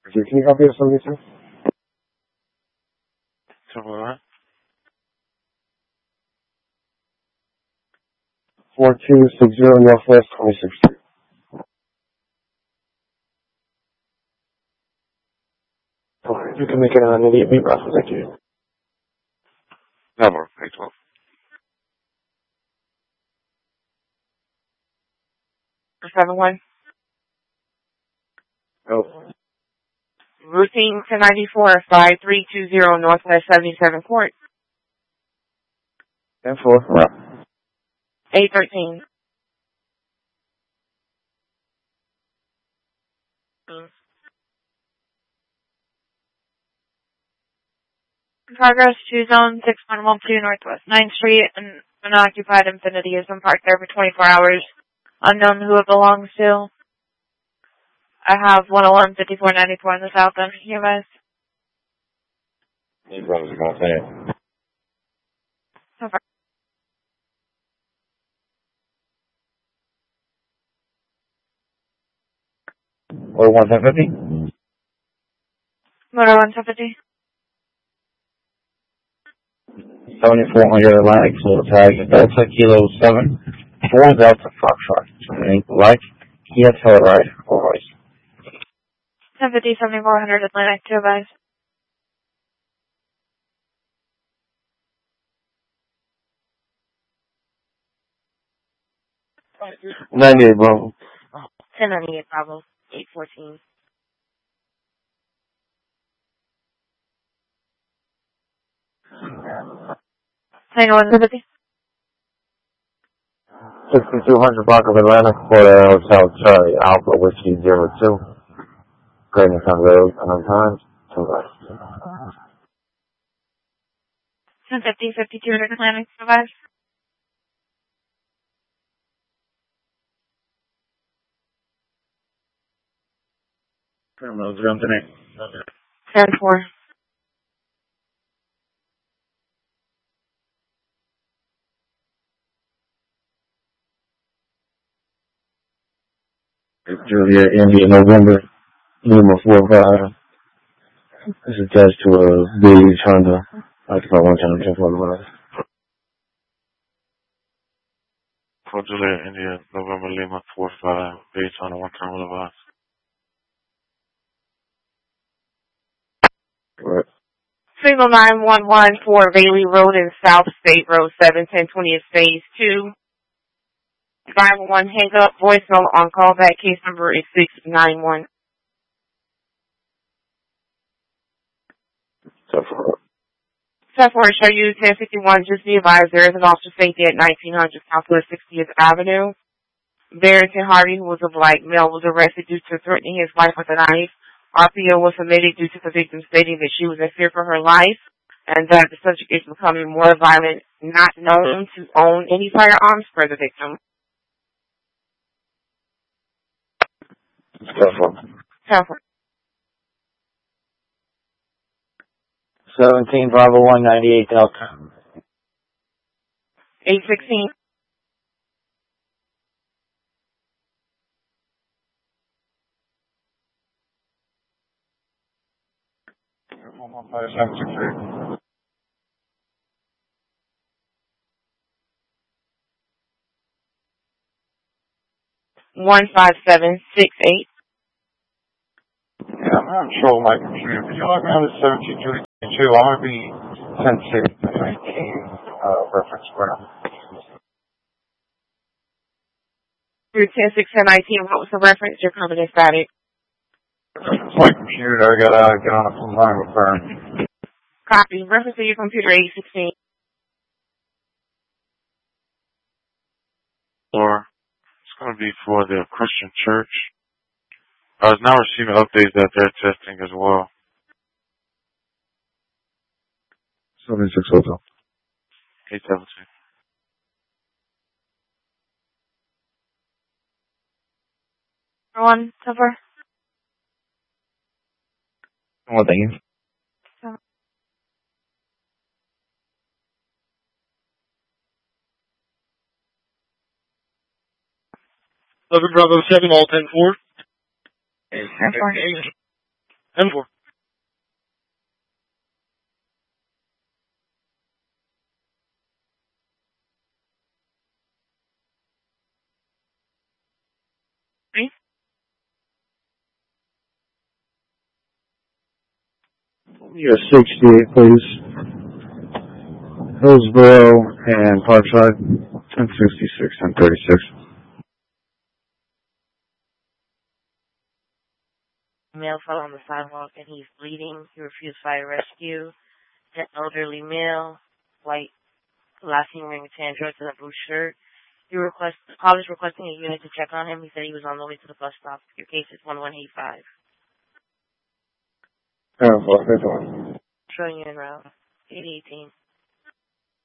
Can you help me with something, sir? What? 4260 Northwest 26th Street. Okay, you can make it an immediate meet process, thank you. Never. 812. For 71. Oh. Routine 1094, 5320 Northwest 77 Court. 10-4. Right. 813. Progress to zone 6112 Northwest 9th Street. An unoccupied Infiniti has been parked there for 24 hours. Unknown who it belongs to. I have 101 5494 in the south end. You guys. These brothers are going to say it. So far. Or 150? Motor 150. 7400 Atlantic, full tag, Delta Kilo 7, 4 Delta Foxtrot. Like, Kia Telluride, always. 1050 7400 Atlantic, two guys. Oh. 98, bro. 1098 Bravo, 814. Tango 150. 6200 block of Atlantic, Florida, Hotel Charlie, Alpha Whiskey 02. Greatness on road, on time, 2 guys. 1050 5200 Atlantic, two guys. Terminals around tonight. 10-4. Juliet, India, November, Lima 45. This is attached to a beige Honda. I can find one time, 10-4. For Juliet, India, November, Lima, 45, based on a 1 time with a box. Right. Signal 911 for Bailey Road and South State Road 7, 1020 Phase 2. 911 hang up, voicemail on callback, case number is 691. 10-4, show you 1051, just be advised there is an officer safety at 1900 Southwest 60th Avenue. Barrington Harvey, who was a black male, was arrested due to threatening his wife with a knife. RPO was submitted due to the victim stating that she was in fear for her life and that the subject is becoming more violent, not known to own any firearms for the victim. 10-4. 17 Bravo 198 Delta. 816. One 5768. Yeah, I'm having trouble with my computer. Could you log me on the 1722? I'm going to be 10-6-19 reference square. Through 10-6-10-19, what was the reference? You're coming in static. It's my computer. I got to get on a full line with burn. Copy. Reference to your computer 816. Or it's going to be for the Christian Church. I was now receiving updates that they're testing as well. 76 Hotel. 872. One, cover. Well, thank you. Bravo 7, all 10-4. 10-4. M4. Yes, 68, please. Hillsboro and Parkside, 1066 and 36. Male fell on the sidewalk and he's bleeding. He refused fire rescue. An elderly male, white, lasting ring, tan shorts, and a blue shirt. College requesting a unit to check on him. He said he was on the way to the bus stop. Your case is 1185. Oh, well, that's all. Showing you in route 818.